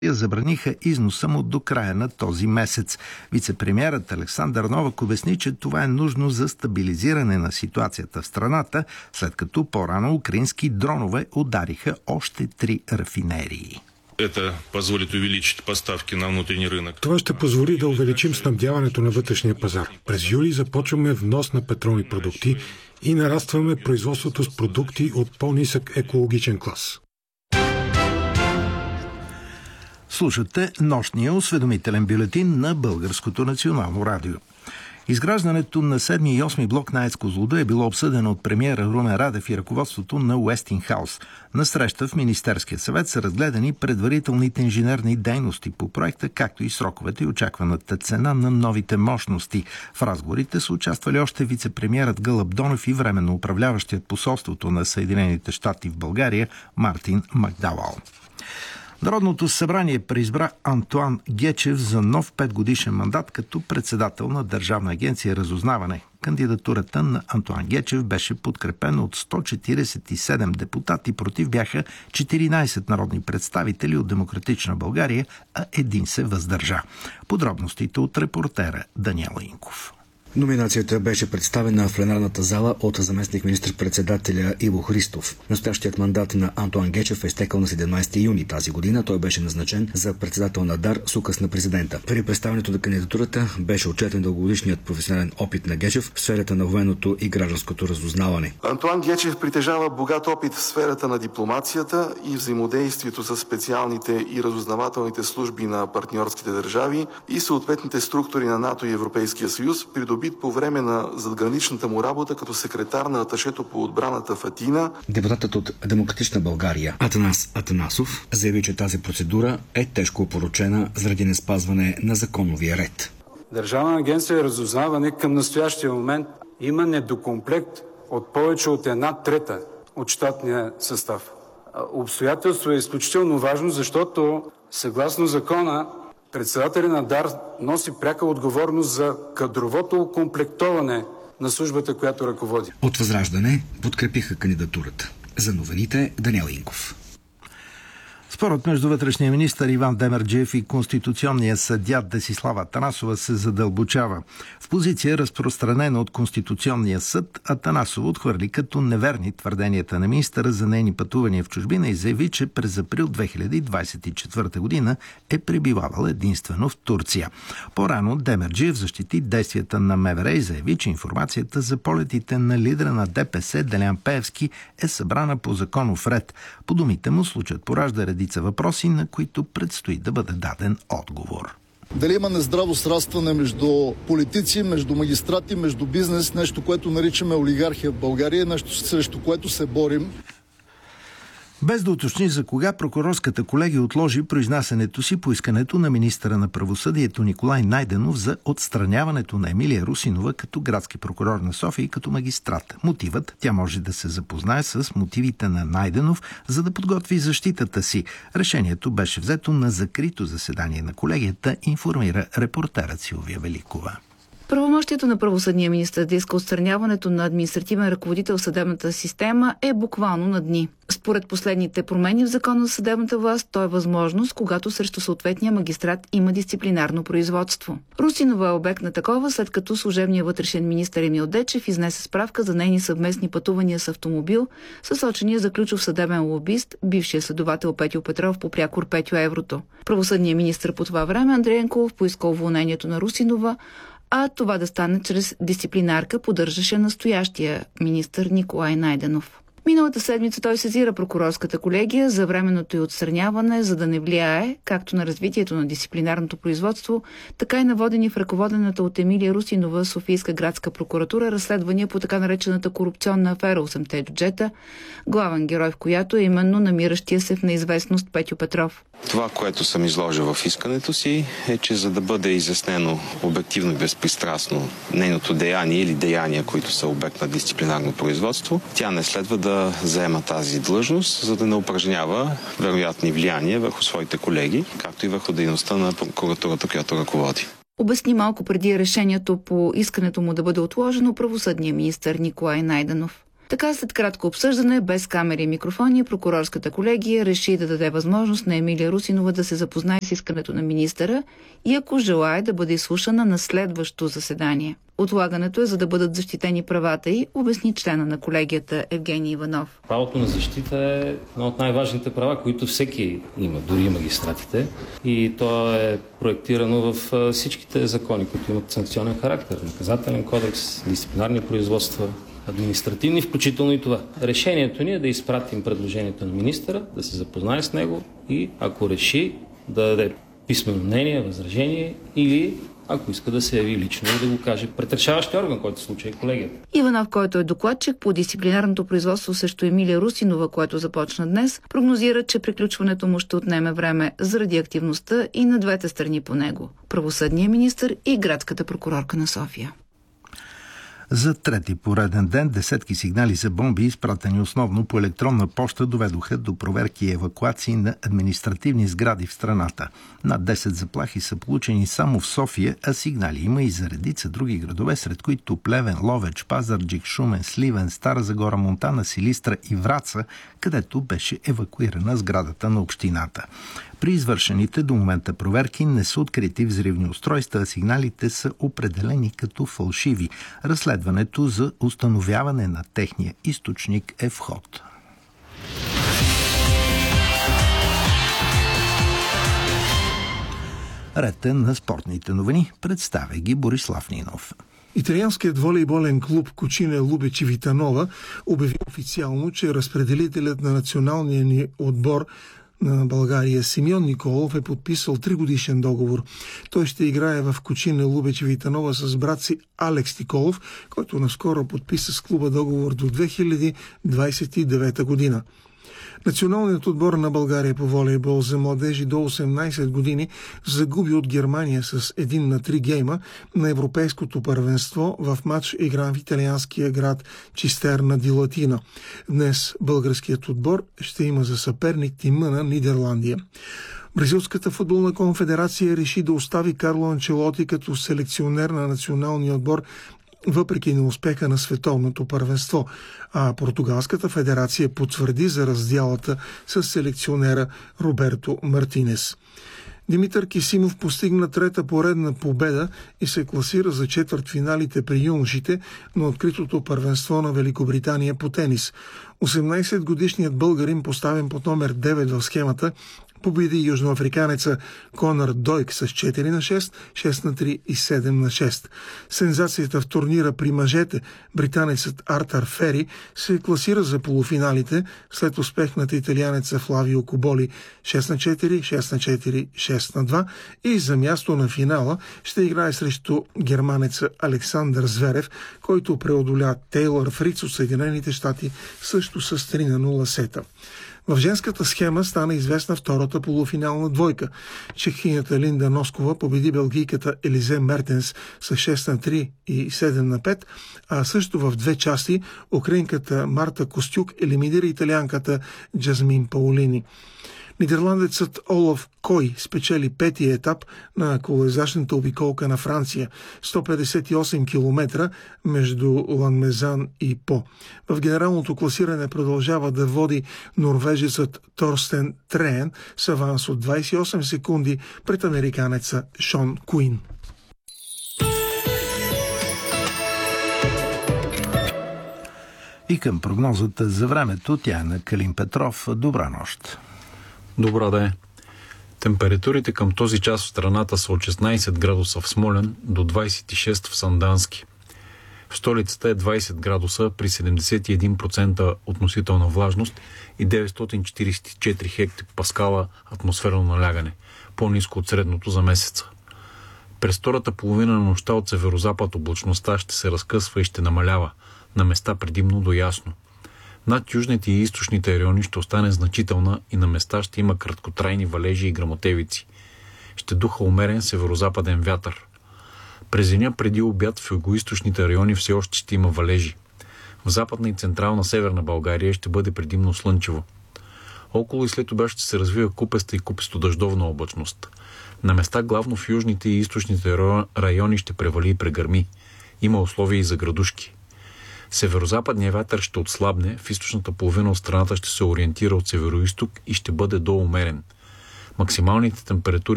забраниха износа му до края на този месец. Вицепремиерът Александър Новак обясни, че това е нужно за стабилизиране на ситуацията в страната, след като по-рано украински дронове удариха още 3 рафинерии. Това ще позволи да увеличим снабдяването на вътрешния пазар. През юли започваме внос на петролни продукти и нарастваме производството с продукти от по-нисък екологичен клас. Слушате нощния осведомителен бюлетин на Българското национално радио. Изграждането на 7 и 8 блок на АЕЦ „Козлодуй“ е било обсъдено от премиера Румен Радев и ръководството на Уестингхаус. На среща в Министерския съвет са разгледани предварителните инженерни дейности по проекта, както и сроковете и очакваната цена на новите мощности. В разговорите са участвали още вицепремиерът Гълъб Донев и временно управляващият посолството на Съединените щати в България Мартин Макдауал. Народното събрание преизбра Антоан Гечев за нов 5-годишен мандат като председател на Държавна агенция разузнаване. Кандидатурата на Антоан Гечев беше подкрепена от 147 депутати, против бяха 14 народни представители от Демократична България, а един се въздържа. Подробностите от репортера Даниел Инков. Номинацията беше представена в пленарната зала от заместник министър-председателя Иво Христов. Настоящият мандат на Антоан Гечев е изтекал на 17 юни тази година. Той беше назначен за председател на ДАР с указ на президента. При представянето на кандидатурата беше отчетен дългогодишният професионален опит на Гечев в сферата на военното и гражданското разузнаване. Антоан Гечев притежава богат опит в сферата на дипломацията и взаимодействието с специалните и разузнавателните служби на партньорските държави и съответните структури на НАТО и Европейския съюз, придобит по време на задграничната му работа като секретар на аташето по отбраната в Атина. Депутатът от Демократична България Атанас Атанасов заяви, че тази процедура е тежко опорочена заради неспазване на законовия ред. Държавна агенция разузнаване към настоящия момент има недокомплект от повече от 1/3 от щатния състав. Обстоятелство е изключително важно, защото съгласно закона председателя на ДАР носи пряка отговорност за кадровото окомплектоване на службата, която ръководи. От Възраждане подкрепиха кандидатурата. За новините Даниел Инков. Спорът между вътрешния министър Иван Демерджиев и конституционния съдия Десислава Атанасова се задълбочава. В позиция, разпространена от Конституционния съд, Атанасова отхвърли като неверни твърденията на министъра за нейни пътувания в чужбина и заяви, че през април 2024 година е пребивавал единствено в Турция. По-рано Демерджиев защити действията на МВР и заяви, че информацията за полетите на лидера на ДПС Делян Пеевски е събрана по законов ред. По думите му, случаят поражда редица въпроси, на които предстои да бъде даден отговор. Дали има нездраво срастване между политици, между магистрати, между бизнес, нещо, което наричаме олигархия в България, нещо срещу което се борим. Без да уточни за кога, прокурорската колегия отложи произнасянето си по искането на министъра на правосъдието Николай Найденов за отстраняването на Емилия Русинова като градски прокурор на София и като магистрат. Мотивът: тя може да се запознае с мотивите на Найденов, за да подготви защитата си. Решението беше взето на закрито заседание на колегията, информира репортерът Силвия Великова. Правомощието на правосъдния министър да иска отстраняването на административен ръководител в съдебната система е буквално на дни. Според последните промени в закона за съдебната власт, то е възможност, когато срещу съответния магистрат има дисциплинарно производство. Русинова е обект на такова, след като служебният вътрешен министър Емил Дечев изнесе справка за нейни съвместни пътувания с автомобил с сочения за ключов съдебен лобист, бившия следовател Петьо Петров по прякор Петьо Еврото. Правосъдният министър по това време Андрей Янкулов поиска уволнението на Русинова, а това да стане чрез дисциплинарка, поддържаше настоящия министър Николай Найденов. Миналата седмица той сезира прокурорската колегия за временното й отстраняване, за да не влияе както на развитието на дисциплинарното производство, така и на водени в ръководената от Емилия Русинова Софийска градска прокуратура разследвания по така наречената корупционна афера 8-те джуджета, главен герой в която е именно намиращия се в неизвестност Петьо Петров. Това, което съм изложил в искането си, е, че за да бъде изяснено обективно и безпристрастно нейното деяние или деяния, които са обект на дисциплинарно производство, тя не следва да заема тази длъжност, за да не упражнява вероятни влияния върху своите колеги, както и върху дейността на прокуратурата, която ръководи. Обясни малко преди решението по искането му да бъде отложено правосъдния министър Николай Найденов. Така след кратко обсъждане, без камери и микрофони, прокурорската колегия реши да даде възможност на Емилия Русинова да се запознае с искането на министъра и ако желае да бъде изслушана на следващо заседание. Отлагането е за да бъдат защитени правата й, обясни члена на колегията Евгений Иванов. Правото на защита е едно от най-важните права, които всеки има, дори и магистратите. И то е проектирано в всичките закони, които имат санкционен характер. Наказателен кодекс, дисциплинарни производства, административни, включително и това. Решението ни е да изпратим предложението на министъра, да се запознае с него и ако реши да даде писмено мнение, възражение или ако иска да се яви лично и да го каже пред решаващия орган, който в случай е колегията. Иванов, който е докладчик по дисциплинарното производство срещу Емилия Русинова, което започна днес, прогнозира, че приключването му ще отнеме време заради активността и на двете страни по него – правосъдния министър и градската прокурорка на София. За трети пореден ден десетки сигнали за бомби, изпратени основно по електронна поща, доведоха до проверки и евакуации на административни сгради в страната. Над 10 заплахи са получени само в София, а сигнали има и за редица други градове, сред които Плевен, Ловеч, Пазарджик, Шумен, Сливен, Стара Загора, Монтана, Силистра и Враца, където беше евакуирана сградата на общината. При извършените до момента проверки не са открити взривни устройства, а сигналите са определени като фалшиви. Разследването за установяване на техния източник е в ход. Редте на спортните новини представя ги Борислав Нинов. Италианският волейболен клуб Кучине Лубечи Витанова обяви официално, че разпределителят на националния ни отбор на България Симеон Николов е подписал 3-годишен договор. Той ще играе в Кучине Лубечи Витанова с брат си Алекс Николов, който наскоро подписа с клуба договор до 2029 година. Националният отбор на България по волейбол за младежи до 18 години загуби от Германия с 1-3 гейма на Европейското първенство в матч игран в италианския град Чистерна ди Латина. Днес българският отбор ще има за съперник тима на Нидерландия. Бразилската футболна конфедерация реши да остави Карло Анчелоти като селекционер на националния отбор въпреки неуспеха на световното първенство, а Португалската федерация потвърди за раздялата с селекционера Роберто Мартинес. Димитър Кисимов постигна трета поредна победа и се класира за четвъртфиналите при юношите на откритото първенство на Великобритания по тенис. 18-годишният българин, поставен под номер 9 в схемата, победи южноафриканеца Конър Дойк с 4-6, 6-3 и 7-6. Сензацията в турнира при мъжете, британецът Артър Фери, се класира за полуфиналите след успех над италианеца Флавио Коболи 6-4, 6-4, 6-2 и за място на финала ще играе срещу германеца Александър Зверев, който преодоля Тейлър Фриц от Съединените щати също с 3-0 сета. В женската схема стана известна втората полуфинална двойка. Чехинята Линда Носкова победи белгийката Елизе Мертенс с 6-3 и 7-5, а също в две части украинката Марта Костюк елиминира италианката Джазмин Паулини. Нидерландецът Олаф Кой спечели петия етап на колоизящната обиколка на Франция – 158 км между Ланмезан и По. В генералното класиране продължава да води норвежецът Торстен Треен с аванс от 28 секунди пред американеца Шон Куин. И към прогнозата за времето, тя е на Калин Петров. Добра нощ! Добра да е. Температурите към този час в страната са от 16 градуса в Смолян до 26 в Сандански. В столицата е 20 градуса при 71% относителна влажност и 944 хектопаскала атмосферно налягане, по-ниско от средното за месеца. През втората половина на нощта от северозапад облачността ще се разкъсва и ще намалява, на места предимно до ясно. Над южните и източните райони ще остане значителна и на места ще има краткотрайни валежи и гръмотевици. Ще духа умерен северозападен вятър. През деня преди обяд в югоизточните райони все още ще има валежи. В западна и централна северна България ще бъде предимно слънчево. Около и след обяд ще се развива купеста и купесто-дъждовна облачност. На места главно в южните и източните райони ще превали и прегърми. Има условия и за градушки. Северозападният вятър ще отслабне, в източната половина от страната ще се ориентира от североизток и ще бъде до умерен. Максималните температури